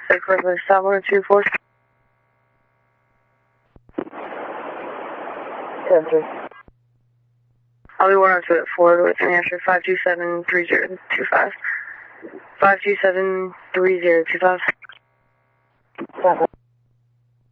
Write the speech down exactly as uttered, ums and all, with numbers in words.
Say correctly, stop one two four. ten three. I'll be one oh two at Ford with New Hampshire five two seven three zero two five. five two seven three zero two five.